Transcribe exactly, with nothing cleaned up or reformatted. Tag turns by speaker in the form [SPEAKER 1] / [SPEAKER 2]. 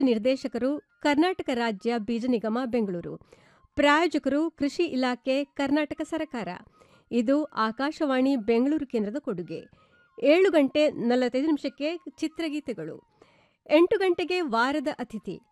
[SPEAKER 1] ನಿರ್ದೇಶಕರು ಕರ್ನಾಟಕ ರಾಜ್ಯ ಬೀಜ ನಿಗಮ ಬೆಂಗಳೂರು. ಪ್ರಾಯೋಜಕರು ಕೃಷಿ ಇಲಾಖೆ ಕರ್ನಾಟಕ ಸರ್ಕಾರ. ಇದು ಆಕಾಶವಾಣಿ ಬೆಂಗಳೂರು ಕೇಂದ್ರದ ಕೊಡುಗೆ. ಏಳು ಗಂಟೆ ನಲವತ್ತೈದು ನಿಮಿಷಕ್ಕೆ ಚಿತ್ರಗೀತೆಗಳು. ಎಂಟು ಗಂಟೆಗೆ ವಾರದ ಅತಿಥಿ